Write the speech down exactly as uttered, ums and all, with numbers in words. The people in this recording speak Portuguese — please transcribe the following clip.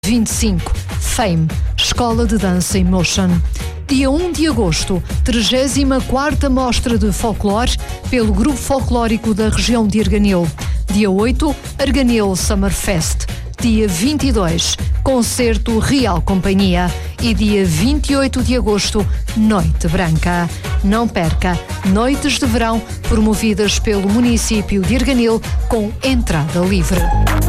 vinte e cinco, Fame, Escola de Dança em Motion. Dia um de agosto, trigésima quarta Mostra de Folclore pelo Grupo Folclórico da região de Arganil. Dia oito, Arganil Summer Fest. Dia vinte e dois, Concerto Real Companhia. E dia vinte e oito de agosto, Noite Branca. Não perca, noites de verão promovidas pelo município de Arganil com entrada livre.